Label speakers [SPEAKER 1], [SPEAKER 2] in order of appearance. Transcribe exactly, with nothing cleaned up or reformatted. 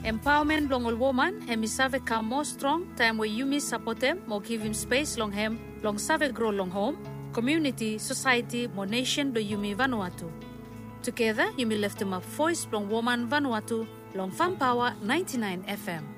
[SPEAKER 1] Empowerment long all woman, hemi save come more strong, time where you miss support him, more give him space long him, long save grow long home, community, society, more nation do you me Vanuatu. Together, you me lift him up voice long woman Vanuatu, long Fun Power ninety-nine F M.